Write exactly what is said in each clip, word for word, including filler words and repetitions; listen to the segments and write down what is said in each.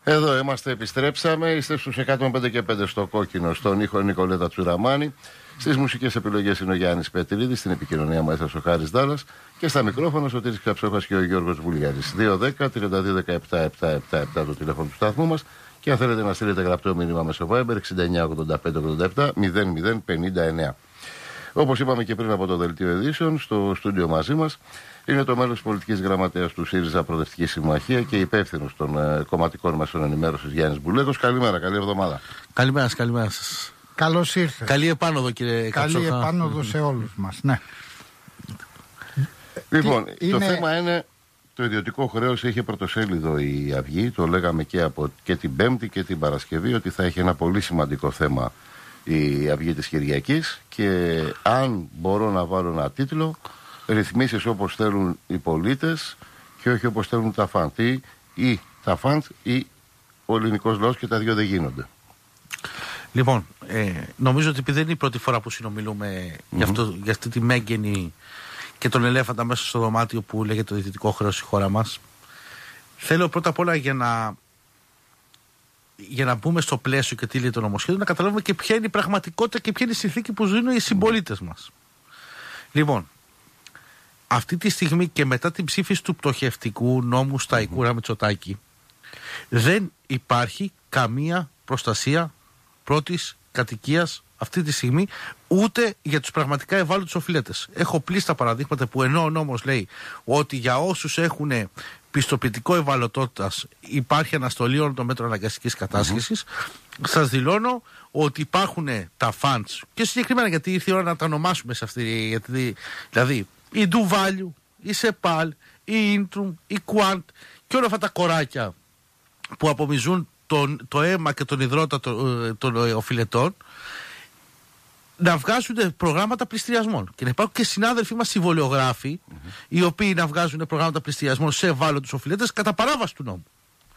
Εδώ είμαστε, επιστρέψαμε. Είστε στους εκατόν πέντε και πέντε στο κόκκινο, στον ήχο Νικολέτα Τσουραμάνη. Στις μουσικές επιλογές είναι ο Γιάννης Πετρίδης, στην επικοινωνία μας ο Χάρης Δάλλας και στα μικρόφωνα ο Σωτήρης Καψόχας και ο Γιώργος Βουλιάρης. δύο δέκα τριάντα δύο δεκαεπτά επτακόσια εβδομήντα επτά το τηλέφωνο του σταθμού μας και αν θέλετε να στείλετε γραπτό μήνυμα μέσω Viber εξήντα εννιά ογδόντα πέντε ογδόντα επτά μηδέν μηδέν πενήντα εννέα. Όπως είπαμε και πριν από το δελτίο ειδήσεων, στο στούντιο μαζί μας είναι το μέλος πολιτικής γραμματέας του ΣΥΡΙΖΑ Προοδευτική Συμμαχία και υπεύθυνος των ε, κομματικών μέσων ενημέρωσης Γιάννης Μπουλέκος. Καλημέρα, καλή εβδομάδα. Καλημέρα σας, καλημέρα σας. Καλώς ήρθες. Καλή επάνωδο, κύριε Καψόχα. Καλή επάνωδο σε όλους μας, ναι. Λοιπόν, Τι το είναι... θέμα είναι το ιδιωτικό χρέος. Είχε πρωτοσέλιδο η Αυγή, το λέγαμε και, από, και την Πέμπτη και την Παρασκευή, ότι θα έχει ένα πολύ σημαντικό θέμα η Αυγή της Κυριακής και αν μπορώ να βάλω ένα τίτλο, ρυθμίσεις όπως θέλουν οι πολίτες και όχι όπως θέλουν τα φαντ. Ή, ή τα φαντ ή ο ελληνικός λαός, και τα δύο δεν γίνονται. Λοιπόν, ε, νομίζω ότι επειδή δεν είναι η πρώτη φορά που συνομιλούμε mm-hmm. για, αυτό, για αυτή τη μέγενη και τον ελέφαντα μέσα στο δωμάτιο που λέγεται το ιδιωτικό χρέος στη χώρα μας, θέλω πρώτα απ' όλα για να, για να μπούμε στο πλαίσιο και τι λέει το νομοσχέδιο, να καταλάβουμε και ποια είναι η πραγματικότητα και ποια είναι η συνθήκη που ζουν οι συμπολίτες μας. Λοιπόν, αυτή τη στιγμή και μετά την ψήφιση του πτωχευτικού νόμου Σταϊκούρα mm-hmm. Μητσοτάκη, δεν υπάρχει καμία προστασία πρώτης κατοικίας αυτή τη στιγμή, ούτε για τους πραγματικά ευάλωτους οφειλέτες. Έχω πλήστα παραδείγματα που ενώ ο νόμος λέει ότι για όσους έχουν πιστοποιητικό ευαλωτότητας υπάρχει αναστολή όλων των μέτρων αναγκαστικής κατάσχεσης, mm-hmm. σας δηλώνω ότι υπάρχουν τα funds και συγκεκριμένα, γιατί ήρθε η ώρα να τα ονομάσουμε σε αυτή, γιατί, δηλαδή η Do Value, η Σεπάλ, η Intrum, η Quant και όλα αυτά τα κοράκια που απομυζούν τον, το αίμα και τον υδρότα των, των οφειλετών, να βγάζουν προγράμματα πληστηριασμών. Και να υπάρχουν και συνάδελφοί μας συμβολιογράφοι, mm-hmm. οι οποίοι να βγάζουν προγράμματα πληστηριασμών σε ευάλωτους οφειλέτες κατά παράβαση του νόμου.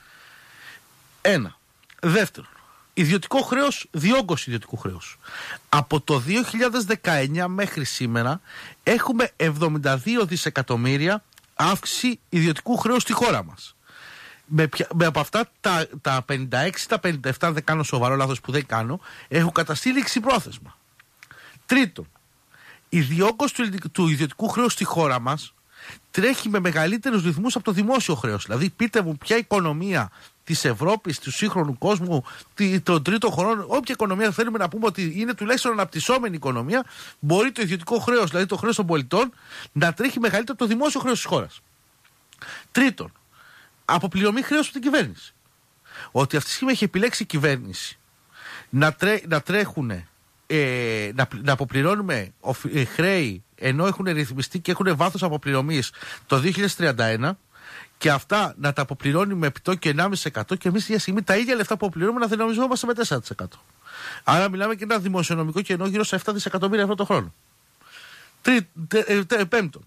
Ένα. Δεύτερον, ιδιωτικό χρέος, διόγκωση ιδιωτικού χρέους. Από το δύο χιλιάδες δεκαεννιά μέχρι σήμερα έχουμε εβδομήντα δύο δισεκατομμύρια αύξηση ιδιωτικού χρέους στη χώρα μας. Με, με από αυτά τα, τα πενήντα έξι, τα πενήντα επτά, αν δεν κάνω σοβαρό λάθος που δεν κάνω, έχουν καταστεί ληξιπρόθεσμα. Τρίτον, η διόγκωση του, του ιδιωτικού χρέους στη χώρα μας τρέχει με μεγαλύτερους ρυθμούς από το δημόσιο χρέος. Δηλαδή, πείτε μου ποια οικονομία της Ευρώπης, του σύγχρονου κόσμου, των τρίτων χωρών, όποια οικονομία θέλουμε να πούμε ότι είναι τουλάχιστον αναπτυσσόμενη οικονομία, μπορεί το ιδιωτικό χρέος, δηλαδή το χρέος των πολιτών, να τρέχει μεγαλύτερο από το δημόσιο χρέος της χώρας. Τρίτον, αποπληρωμή χρέους από την κυβέρνηση. Ότι αυτή τη στιγμή έχει επιλέξει η κυβέρνηση να, τρέ, να τρέχουν, ε, να, να αποπληρώνουμε ε, χρέη ενώ έχουν ρυθμιστεί και έχουν βάθος αποπληρωμής το δύο χιλιάδες τριάντα ένα και αυτά να τα αποπληρώνει με επιτόκιο ενάμιση τοις εκατό και εμείς για στιγμή τα ίδια λεφτά που αποπληρώνουμε να δυναμιζόμαστε με τέσσερα τοις εκατό. Άρα μιλάμε και ένα δημοσιονομικό κενό γύρω σε επτά δισεκατομμύρια ευρώ το χρόνο. Τρί, τε, τε, τε, πέμπτον,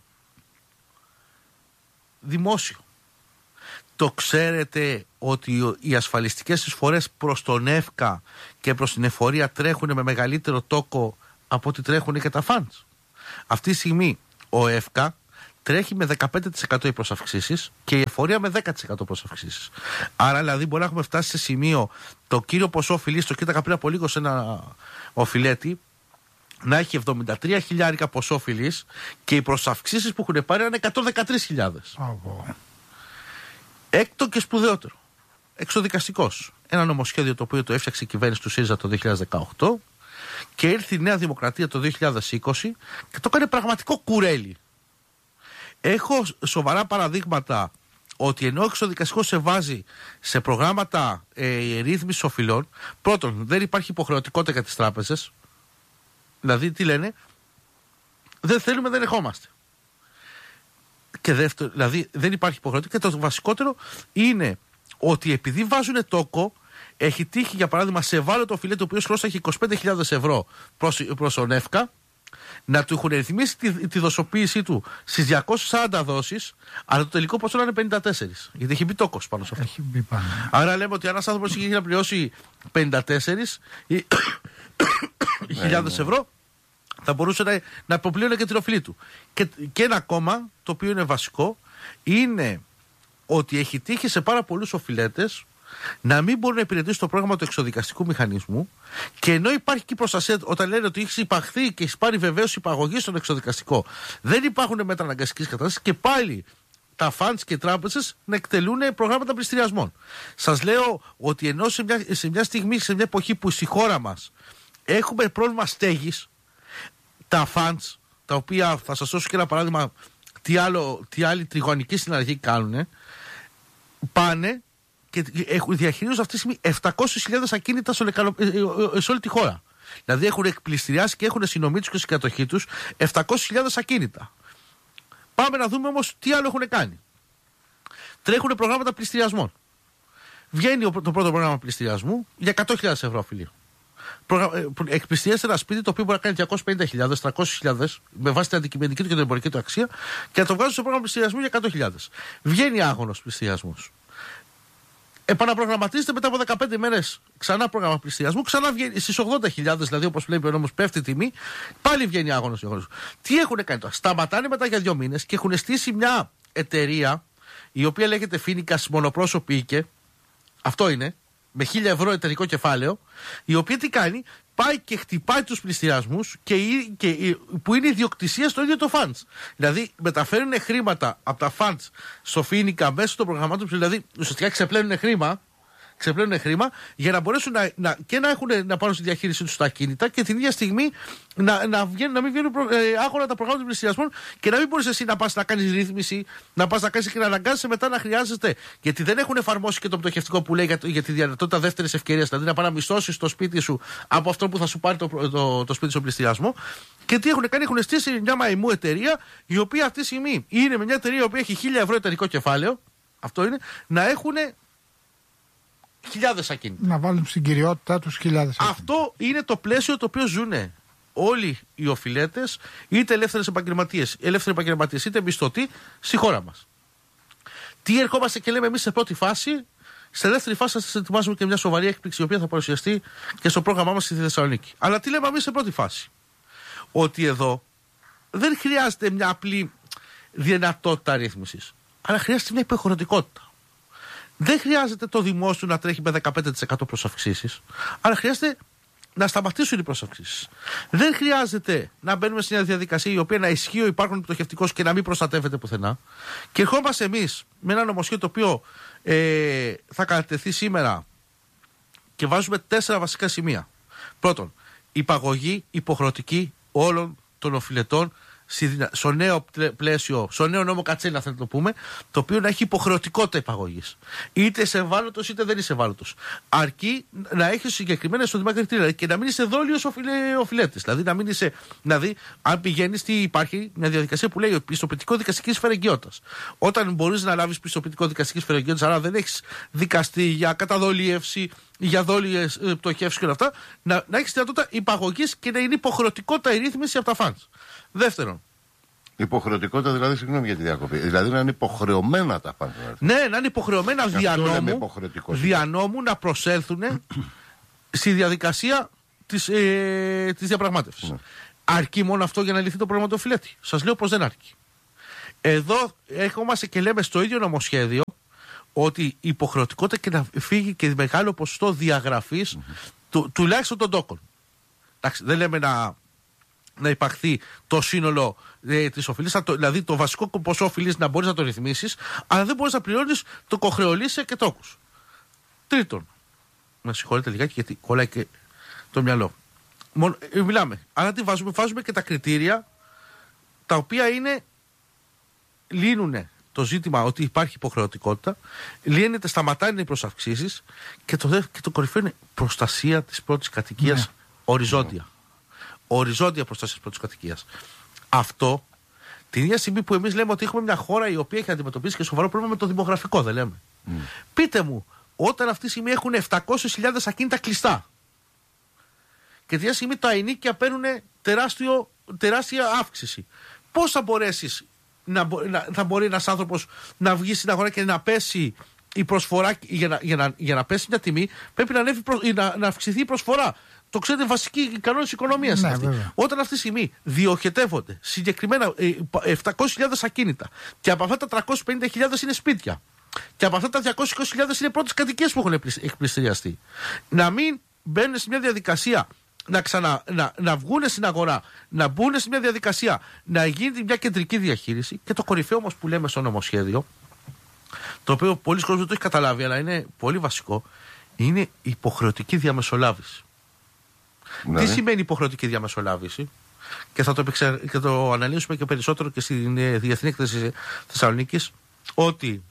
δημόσιο. Το ξέρετε ότι οι ασφαλιστικές εισφορές προς τον ΕΦΚΑ και προς την εφορία τρέχουν με μεγαλύτερο τόκο από ό,τι τρέχουν και τα funds. Αυτή τη στιγμή ο ΕΦΚΑ τρέχει με δεκαπέντε τοις εκατό οι προσαυξήσεις και η εφορία με δέκα τοις εκατό προσαυξήσεις. Άρα δηλαδή μπορεί να έχουμε φτάσει σε σημείο το κύριο ποσό οφειλής, το κοίταγα πριν από λίγο σε ένα οφειλέτη, να έχει εβδομήντα τρία χιλιάρικα ποσό οφειλής και οι προσαυξήσεις που έχουν πάρει είναι εκατόν δεκατρείς χιλιάδες. Oh. Έκτο και σπουδαιότερο, εξοδικαστικός. Ένα νομοσχέδιο το οποίο το έφτιαξε η κυβέρνηση του ΣΥΡΙΖΑ το δύο χιλιάδες δεκαοκτώ και ήρθε η Νέα Δημοκρατία το δύο χιλιάδες είκοσι και το έκανε πραγματικό κουρέλι. Έχω σοβαρά παραδείγματα ότι ενώ ο εξοδικαστικός σε βάζει σε προγράμματα ε, ρύθμισης οφειλών, πρώτον δεν υπάρχει υποχρεωτικότητα για τις τράπεζες, δηλαδή τι λένε, δεν θέλουμε, δεν ερχόμαστε. Και δεύτερο, δηλαδή δεν υπάρχει υποχρεωτικότητα. Και το βασικότερο είναι ότι επειδή βάζουν τόκο, έχει τύχει για παράδειγμα σε ευάλωτο οφειλέτη, ο οποίος χρωστάει είκοσι πέντε χιλιάδες ευρώ προς, προς τον ΕΦΚΑ, να του έχουν ρυθμίσει τη, τη δοσοποίησή του στις διακόσιες σαράντα δόσεις, αλλά το τελικό ποσό να είναι πενήντα τέσσερα. Γιατί έχει μπει τόκος πάνω σε αυτό. Έχει μπει πάνω. Άρα λέμε ότι ένας άνθρωπος έχει να πληρώσει πενήντα τέσσερα χιλιάδες ευρώ, θα μπορούσε να, να αποπλήρωνε και την οφειλή του. Και, και ένα ακόμα, το οποίο είναι βασικό, είναι ότι έχει τύχει σε πάρα πολλούς οφειλέτες να μην μπορούν να υπηρετήσουν το πρόγραμμα του εξοδικαστικού μηχανισμού, και ενώ υπάρχει και η προστασία όταν λένε ότι έχει υπαχθεί και έχει πάρει βεβαίως υπαγωγή στον εξοδικαστικό, δεν υπάρχουν μέτρα αναγκαστικής κατάστασης και πάλι τα funds και οι τράπεζες να εκτελούν προγράμματα πληστηριασμών. Σας λέω ότι ενώ σε μια, σε μια στιγμή, σε μια εποχή που στη χώρα μας έχουμε πρόβλημα στέγης, τα funds, τα οποία θα σας δώσω και ένα παράδειγμα τι, άλλο, τι άλλοι τριγωνικοί συναλλαγοί κάνουν, πάνε και διαχειρίζονται αυτή τη στιγμή επτακόσιες χιλιάδες ακίνητα σε όλη τη χώρα. Δηλαδή έχουν εκπληστηριάσει και έχουν συνομί τους και στην κατοχή τους επτακόσιες χιλιάδες ακίνητα. Πάμε να δούμε όμως τι άλλο έχουν κάνει. Τρέχουν προγράμματα πληστηριασμών. Βγαίνει το πρώτο πρόγραμμα πληστηριασμού για εκατό χιλιάδες ευρώ, φίλοι. Εκπληστιάζεται ένα σπίτι το οποίο μπορεί να κάνει διακόσιες πενήντα χιλιάδες, τριακόσιες χιλιάδες με βάση την αντικειμενική του και την εμπορική του αξία και να το βγάζουν στο πρόγραμμα πληστηριασμού για εκατό χιλιάδες. Βγαίνει άγωνος πληστηριασμός. Επαναπρογραμματίζεται μετά από δεκαπέντε μέρες ξανά πρόγραμμα πληστηριασμού, ξανά βγαίνει στις ογδόντα χιλιάδες, δηλαδή όπως βλέπει ο νόμος πέφτει η τιμή, πάλι βγαίνει άγωνος. Τι έχουν κάνει τώρα? Σταματάνε μετά για δύο μήνες και έχουν στήσει μια εταιρεία η οποία λέγεται Phoenix Μονοπρόσωπη Οίκε. Αυτό είναι, με χίλια ευρώ εταιρικό κεφάλαιο, η οποία τι κάνει? Πάει και χτυπάει τους πληστηριασμούς και, και, που είναι ιδιοκτησία στο ίδιο το funds. Δηλαδή μεταφέρουν χρήματα από τα funds στο Phoenix μέσω των προγραμμάτων, δηλαδή ουσιαστικά ξεπλένουν χρήμα, ξεπλένουν χρήμα για να μπορέσουν να, να, και να, έχουν, να πάρουν στη διαχείρισή τους τα ακίνητα και την ίδια στιγμή να, να, βγαίνουν, να μην βγαίνουν προ, ε, άγωνα τα προγράμματα των πληστηριασμών και να μην μπορείς εσύ να πας να κάνεις ρύθμιση, να πας να κάνεις και να αναγκάζεσαι μετά να χρειάζεσαι. Γιατί δεν έχουν εφαρμόσει και το πτωχευτικό που λέει για, για τη δυνατότητα δεύτερης ευκαιρίας, δηλαδή να πάει να μισθώσεις το σπίτι σου από αυτό που θα σου πάρει το, το, το, το σπίτι στον πληστηριασμό. Και τι έχουν κάνει? Έχουν στήσει μια μαϊμού εταιρεία, η οποία αυτή τη στιγμή είναι με μια εταιρεία η οποία έχει χίλια ευρώ εταιρικό κεφάλαιο. Αυτό είναι, να έχουν χιλιάδες ακίνητα. Να βάλουν στην κυριότητά τους χιλιάδες ακίνητα. Αυτό είναι το πλαίσιο το οποίο ζουν όλοι οι οφειλέτες, είτε ελεύθερες επαγγελματίες, ελεύθεροι επαγγελματίες, είτε μισθωτοί στη χώρα μας. Τι ερχόμαστε και λέμε εμείς σε πρώτη φάση? Σε δεύτερη φάση θα σας ετοιμάσουμε και μια σοβαρή έκπληξη η οποία θα παρουσιαστεί και στο πρόγραμμά μας στη Θεσσαλονίκη. Αλλά τι λέμε εμείς σε πρώτη φάση? Ότι εδώ δεν χρειάζεται μια απλή δυνατότητα ρύθμισης, αλλά χρειάζεται μια υποχρεωτικότητα. Δεν χρειάζεται το δημόσιο να τρέχει με δεκαπέντε τοις εκατό προσαυξήσεις, αλλά χρειάζεται να σταματήσουν οι προσαυξήσεις. Δεν χρειάζεται να μπαίνουμε σε μια διαδικασία η οποία να ισχύει ο υπάρχον πτωχευτικός και να μην προστατεύεται πουθενά. Και ερχόμαστε εμείς με ένα νομοσχέδιο το οποίο ε, θα κατατεθεί σήμερα και βάζουμε τέσσερα βασικά σημεία. Πρώτον, υπαγωγή υποχρεωτική όλων των οφειλετών στο νέο πλαίσιο, στο νέο νόμο Κατσέλα, θα το πούμε, το οποίο να έχει υποχρεωτικότητα υπαγωγής. Είτε είσαι ευάλωτος είτε δεν είσαι ευάλωτος. Αρκεί να έχει συγκεκριμένα εισοδηματικά κριτήρια και να μην είσαι δόλιος οφειλέτης. Δηλαδή, να μην είσαι. Δηλαδή, αν πηγαίνεις, τι υπάρχει μια διαδικασία που λέει πιστοποιητικό δικαστικής φερεγγιότητας. Όταν μπορείς να λάβεις πιστοποιητικό δικαστικής φερεγγιότητας, αλλά δεν έχεις δικαστεί για καταδολίευση, για δόλιες πτωχεύσεις και όλα αυτά, να, να έχεις δυνατότητα υπαγωγής και να είναι υποχρεωτικότητα η ρύθμιση από τα funds. Δεύτερον. Υποχρεωτικότητα δηλαδή, συγγνώμη για τη διακοπή. Δηλαδή να είναι υποχρεωμένα τα πάντα. Ναι, να είναι υποχρεωμένα δια νόμου, δια νόμου να προσέλθουν στη διαδικασία της, ε, της διαπραγμάτευσης. Ναι. Αρκεί μόνο αυτό για να λυθεί το πρόβλημα του οφειλέτη? Σας λέω πως δεν αρκεί. Εδώ έρχομαστε και λέμε στο ίδιο νομοσχέδιο ότι η υποχρεωτικότητα και να φύγει και μεγάλο ποσοστό διαγραφής mm-hmm. του, τουλάχιστον των τόκων. Εντάξει, δεν λέμε να. να υπαχθεί το σύνολο ε, της οφειλής, δηλαδή το βασικό ποσό οφειλής να μπορείς να το ρυθμίσεις, αλλά δεν μπορείς να πληρώνεις το κοχρεολύσια και τόκους. Τρίτον, με συγχωρείτε λιγάκι γιατί κολλάει και το μυαλό. Μόνο, ε, μιλάμε, αλλά τι βάζουμε, βάζουμε και τα κριτήρια τα οποία είναι, λύνουν το ζήτημα ότι υπάρχει υποχρεωτικότητα, λύνεται, σταματάνε οι προσαυξήσεις και το, και το κορυφαίο είναι προστασία της πρώτης κατοικίας ναι. οριζόντια. Οριζόντια προστασία της πρώτης κατοικίας. Αυτό την ίδια στιγμή που εμείς λέμε ότι έχουμε μια χώρα η οποία έχει αντιμετωπίσει και σοβαρό πρόβλημα με το δημογραφικό, δεν λέμε. Mm. Πείτε μου, όταν αυτή τη στιγμή έχουν επτακόσιες χιλιάδες ακίνητα κλειστά και την ίδια στιγμή τα ενοίκια παίρνουν τεράστια αύξηση, πώς θα μπορέσεις να, να, θα μπορεί ένας άνθρωπος να βγει στην αγορά και να πέσει η προσφορά, για να, για να, για να πέσει μια τιμή, πρέπει να, ανέβει, να, να αυξηθεί η προσφορά. Το ξέρετε, βασική κανόνα της οικονομίας. Ναι, όταν αυτή τη στιγμή διοχετεύονται συγκεκριμένα επτακόσιες χιλιάδες ακίνητα και από αυτά τα τριακόσιες πενήντα χιλιάδες είναι σπίτια. Και από αυτά τα διακόσιες είκοσι χιλιάδες είναι πρώτες κατοικίες που έχουν εκπληστηριαστεί. Να μην μπαίνουν σε μια διαδικασία να, ξανα, να, να βγουν στην αγορά, να μπουν σε μια διαδικασία να γίνει μια κεντρική διαχείριση. Και το κορυφαίο όμως που λέμε στο νομοσχέδιο, το οποίο πολλοί κόσμοι δεν το έχει καταλάβει, αλλά είναι πολύ βασικό, είναι υποχρεωτική διαμεσολάβηση. Ναι. Τι σημαίνει υποχρεωτική διαμεσολάβηση? Και θα το, επεξε... και το αναλύσουμε και περισσότερο και στην Διεθνή Έκθεση Θεσσαλονίκης, ότι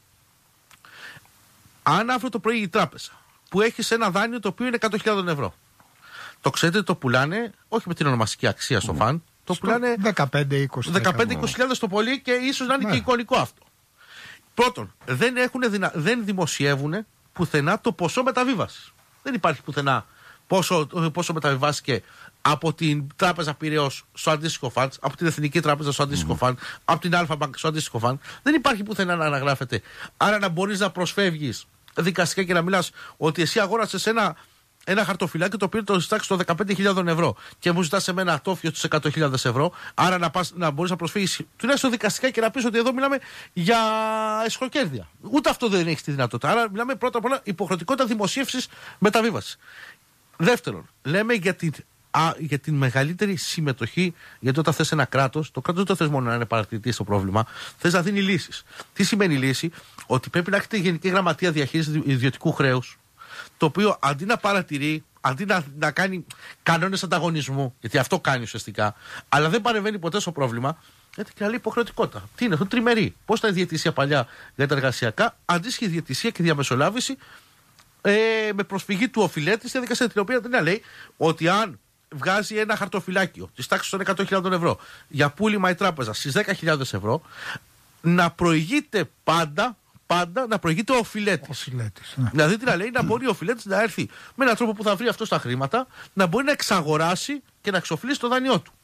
αν αύριο το πρωί η τράπεζα που έχει ένα δάνειο το οποίο είναι εκατό χιλιάδες ευρώ, το ξέρετε, το πουλάνε όχι με την ονομαστική αξία στο φαν, το στο πουλάνε δεκαπέντε είκοσι χιλιάδες το πολύ και ίσως να είναι ναι. και εικονικό αυτό. Πρώτον, δεν, έχουν δυνα... δεν δημοσιεύουν πουθενά το ποσό μεταβίβασης. Δεν υπάρχει πουθενά πόσο, πόσο μεταβιβάστηκε από την Τράπεζα Πειραιώς στο αντίστοιχο φαντ, από την Εθνική Τράπεζα στο αντίστοιχο mm. φαντ, από την Αλφα Bank στο αντίστοιχο φαντ. Δεν υπάρχει πουθενά να αναγράφεται. Άρα να μπορείς να προσφεύγεις δικαστικά και να μιλάς ότι εσύ αγόρασες ένα, ένα χαρτοφυλάκι το οποίο το ζητάξει το δεκαπέντε χιλιάδες ευρώ και μου ζητάς εμένα ατόφιο στις εκατό χιλιάδες ευρώ. Άρα να, πας, να μπορείς να προσφύγεις τουλάχιστον δικαστικά και να πεις ότι εδώ μιλάμε για εσχροκέρδεια. Ούτε αυτό δεν έχει τη δυνατότητα. Άρα μιλάμε πρώτα απ' όλα υποχρεωτικότητα δημοσίευσης μεταβίβασης. Δεύτερον, λέμε για την, α, για την μεγαλύτερη συμμετοχή, γιατί όταν θες ένα κράτος, το κράτος δεν το θες μόνο να είναι παρατηρητή στο πρόβλημα, θες να δίνει λύσεις. Τι σημαίνει λύση? Ότι πρέπει να έχετε Γενική Γραμματεία Διαχείρισης Ιδιωτικού Χρέους, το οποίο αντί να παρατηρεί, αντί να, να κάνει κανόνες ανταγωνισμού, γιατί αυτό κάνει ουσιαστικά, αλλά δεν παρεμβαίνει ποτέ στο πρόβλημα, γιατί και άλλη υποχρεωτικότητα. Τι είναι αυτό, τριμερή. Πώς ήταν η διαιτησία παλιά για τα εργασιακά, αντίστοιχη διαιτησία και διαμεσολάβηση. Ε, με προσφυγή του οφειλέτη στη διαδικασία, την οποία δεν λέει ότι αν βγάζει ένα χαρτοφυλάκιο τη τάξη των εκατό χιλιάδες ευρώ για πούλημα η τράπεζα στις δέκα χιλιάδες ευρώ, να προηγείται πάντα, πάντα να προηγείται ο οφειλέτης. Ναι. Δηλαδή τι να λέει, να μπορεί ο οφειλέτης να έρθει με έναν τρόπο που θα βρει αυτό τα χρήματα, να μπορεί να εξαγοράσει και να εξοφλήσει το δάνειό του.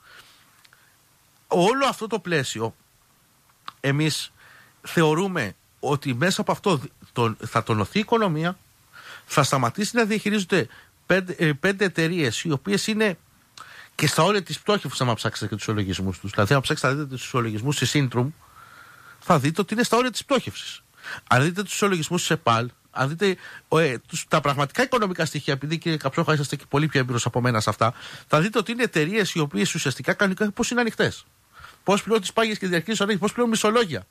Όλο αυτό το πλαίσιο εμείς θεωρούμε ότι μέσα από αυτό τον, θα τονωθεί η οικονομία. Θα σταματήσει να διαχειρίζονται πέντε, ε, πέντε εταιρείες οι οποίες είναι και στα όρια της πτώχευσης, άμα ψάξετε και τους ισολογισμούς τους. Δηλαδή, αν ψάξετε να δείτε τους ισολογισμούς της Intrum, θα δείτε ότι είναι στα όρια της πτώχευσης. Αν δείτε τους ισολογισμούς της ΕΠΑΛ, αν δείτε ε, τους, τα πραγματικά οικονομικά στοιχεία, επειδή κύριε Καψόχα είσαστε και πολύ πιο έμπειρος από μένα σε αυτά, θα δείτε ότι είναι εταιρείες οι οποίες ουσιαστικά κάνουν πώς είναι ανοιχτές. Πώς πληρώνουν τις πάγιες και διαρκείς ανάγκες, πώς πληρώνουν μισολόγια.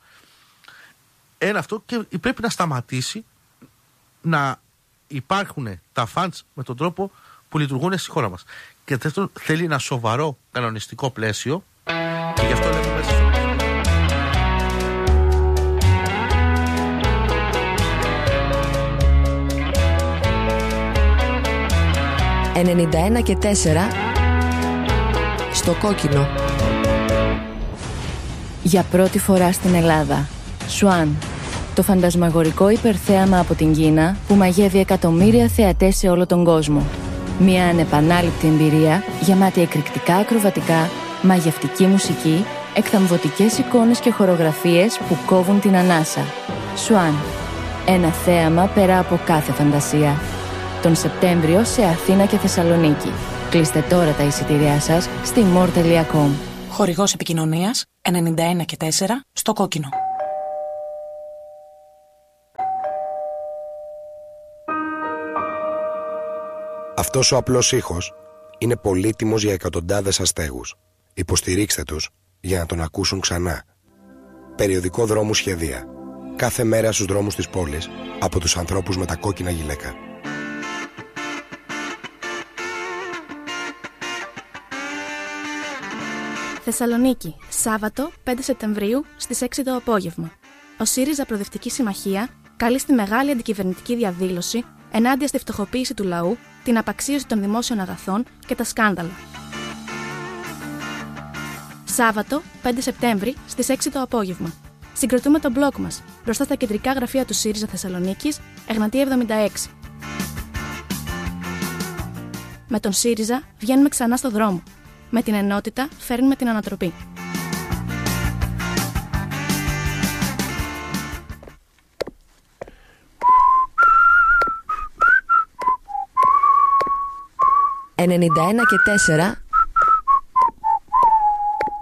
Ένα αυτό και πρέπει να σταματήσει να υπάρχουν τα funds με τον τρόπο που λειτουργούν στη χώρα μας. Και δεύτερον, θέλει ένα σοβαρό κανονιστικό πλαίσιο και γι' αυτό λέμε μέσα στο... ενενήντα ένα και τέσσερα στο κόκκινο. Για πρώτη φορά στην Ελλάδα, Σουάν, το φαντασμαγορικό υπερθέαμα από την Κίνα που μαγεύει εκατομμύρια θεατές σε όλο τον κόσμο. Μια ανεπανάληπτη εμπειρία γεμάτη εκρηκτικά ακροβατικά, μαγευτική μουσική, εκθαμβωτικές εικόνες και χορογραφίες που κόβουν την ανάσα. Σουάν. Ένα θέαμα πέρα από κάθε φαντασία. Τον Σεπτέμβριο σε Αθήνα και Θεσσαλονίκη. Κλείστε τώρα τα εισιτήριά σας στη μορ τελεία κομ. Χορηγός επικοινωνίας ενενήντα ένα και τέσσερα στο κόκκινο. Αυτός ο απλός ήχος είναι πολύτιμος για εκατοντάδες αστέγους. Υποστηρίξτε τους για να τον ακούσουν ξανά. Περιοδικό Δρόμου Σχεδία. Κάθε μέρα στους δρόμους της πόλης από τους ανθρώπους με τα κόκκινα γυλαίκα. Θεσσαλονίκη, Σάββατο πέντε Σεπτεμβρίου στις έξι το απόγευμα. Ο ΣΥΡΙΖΑ Προοδευτική Συμμαχία καλεί στη μεγάλη αντικυβερνητική διαδήλωση ενάντια στη φτωχοποίηση του λαού, την απαξίωση των δημόσιων αγαθών και τα σκάνδαλα. Σάββατο πέντε Σεπτέμβρη στις έξι το απόγευμα. Συγκροτούμε τον μπλοκ μας μπροστά στα κεντρικά γραφεία του ΣΥΡΙΖΑ Θεσσαλονίκης, Εγνατία εβδομήντα έξι. Με τον ΣΥΡΙΖΑ βγαίνουμε ξανά στο δρόμο. Με την ενότητα φέρνουμε την ανατροπή. ενενήντα ένα και τέσσερα